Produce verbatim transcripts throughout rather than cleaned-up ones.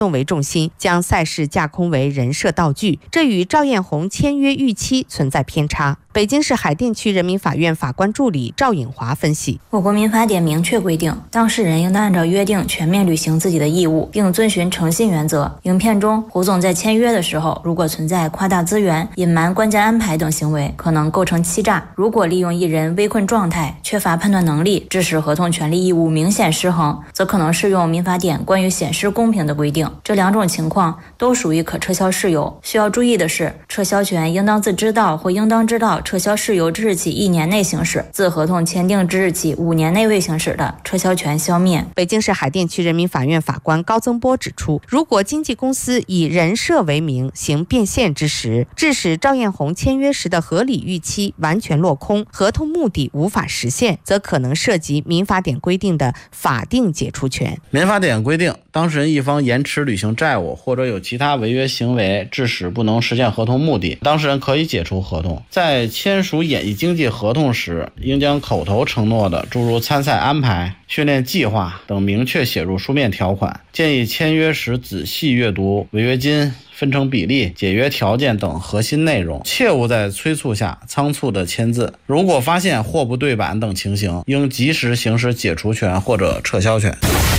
动为重心，将赛事架空为人设道具，这与赵艳红签约预期存在偏差。北京市海淀区人民法院法官助理赵颖华分析， 我国民法典明确规定，当事人应当按照约定全面履行自己的义务，并遵循诚信原则。影片中，胡总在签约的时候，如果存在夸大资源、隐瞒关键安排等行为，可能构成欺诈。如果利用一人危困状态、缺乏判断能力，致使合同权利义务明显失衡，则可能适用民法典关于显失公平的规定。这两种情况都属于可撤销事由。需要注意的是，撤销权应当自知道或应当知道撤销事由之日起一年内行使，自合同签订之日起五年内未行使的，撤销权消灭。 北京市海淀区人民法院法官高增波指出，如果经纪公司以人设为名行变现之时，致使赵艳红签约时的合理预期完全落空，合同目的无法实现，则可能涉及民法典规定的法定解除权。 民法典规定，当事人一方延迟履行债务或者有其他违约行为，致使不能实现合同目的，当事人可以解除合同。在签署演艺经纪合同时，应将口头承诺的诸如参赛安排、训练计划等明确写入书面条款。建议签约时仔细阅读违约金、分成比例、解约条件等核心内容，切勿在催促下仓促的签字。如果发现货不对版等情形，应及时行使解除权或者撤销权。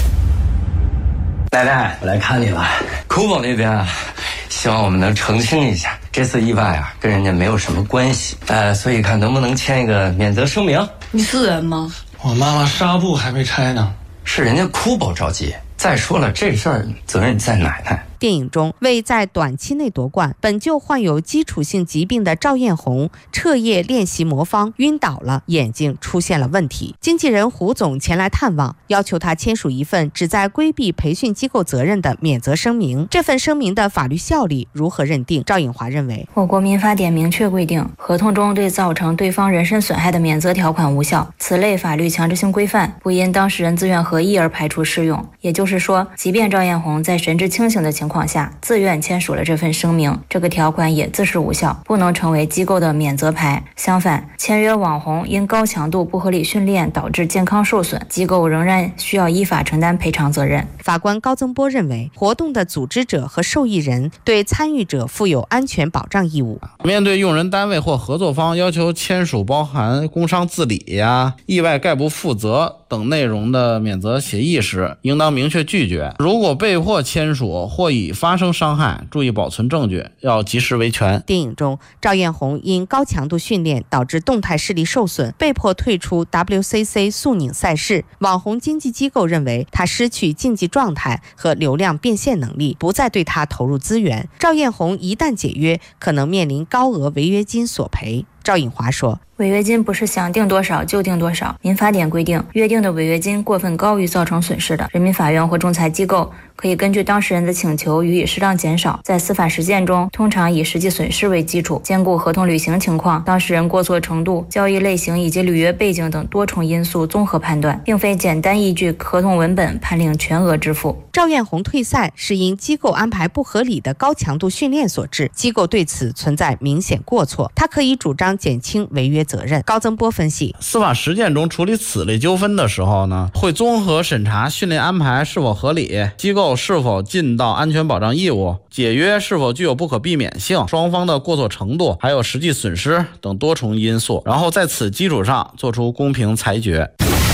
奶奶，我来看你了。酷宝那边啊，希望我们能澄清一下，这次意外啊跟人家没有什么关系，呃，所以看能不能签一个免责声明。 你是人吗？ 我妈妈纱布还没拆呢， 是人家酷宝着急。再说了，这事儿责任在奶奶。 电影中，为在短期内夺冠，本就患有基础性疾病的赵艳红彻夜练习魔方，晕倒了，眼睛出现了问题。经纪人胡总前来探望，要求他签署一份旨在规避培训机构责任的免责声明。这份声明的法律效力如何认定？赵颖华认为， 我国民法典明确规定，合同中对造成对方人身损害的免责条款无效，此类法律强制性规范不因当事人自愿合意而排除适用。也就是说，即便赵艳红在神志清醒的情况下自愿签署了这份声明，这个条款也自是无效，不能成为机构的免责牌。相反，签约网红因高强度不合理训练导致健康受损，机构仍然需要依法承担赔偿责任。 法官高增波认为，活动的组织者和受益人对参与者负有安全保障义务。 面对用人单位或合作方要求签署包含工伤自理呀、意外概不负责等内容的免责协议时，应当明确拒绝。如果被迫签署或已发生伤害，注意保存证据，要及时维权。 电影中，赵艳红因高强度训练导致动态视力受损，被迫退出 W C C 速拧赛事。网红经纪机构认为她失去竞技状态和流量变现能力，不再对她投入资源。赵艳红一旦解约，可能面临高额违约金索赔。赵颖华说， 违约金不是想定多少就定多少，民法典规定，约定的违约金过分高于造成损失的，人民法院或仲裁机构可以根据当事人的请求予以适当减少。在司法实践中，通常以实际损失为基础，兼顾合同履行情况、当事人过错程度、交易类型以及履约背景等多重因素综合判断，并非简单依据合同文本判令全额支付。 赵艳红退赛是因机构安排不合理的高强度训练所致，机构对此存在明显过错，他可以主张减轻违约责任。高增波分析， 司法实践中处理此类纠纷的时候呢，会综合审查训练安排是否合理，机构是否尽到安全保障义务，解约是否具有不可避免性，双方的过错程度，还有实际损失等多重因素，然后在此基础上做出公平裁决。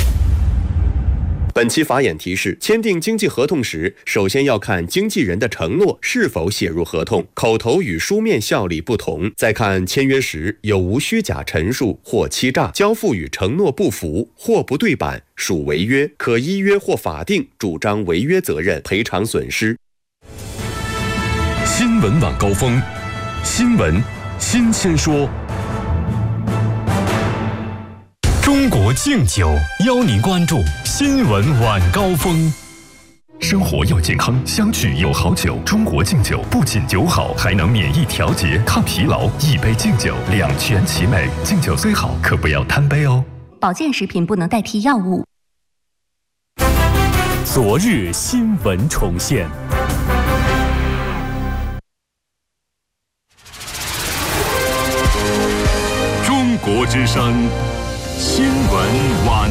本期法眼提示：签订经纪合同时，首先要看经纪人的承诺是否写入合同，口头与书面效力不同；再看签约时有无虚假陈述或欺诈，交付与承诺不符或不对版，属违约，可依约或法定主张违约责任，赔偿损失。 新闻晚高峰，新闻新鲜说。中国敬酒邀您关注新闻晚高峰。生活要健康，相聚有好酒。中国敬酒不仅酒好，还能免疫调节、抗疲劳。一杯敬酒，两全其美。敬酒虽好，可不要贪杯哦。 保健食品不能代替药物。 昨日新闻重现。中国之声新闻晚